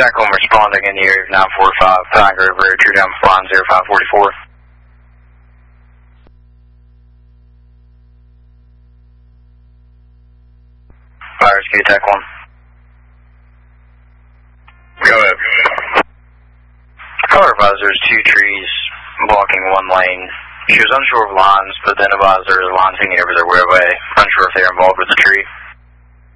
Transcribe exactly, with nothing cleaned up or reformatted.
Jack one responding in the area of nine forty-five, Pine Grove Road, true down flying zero five forty-four. Fires, K Tech one. Go ahead. Color advisor is two trees blocking one lane. She was unsure of lines, but then advised there was lines hanging over their roadway, unsure if they were involved with the tree.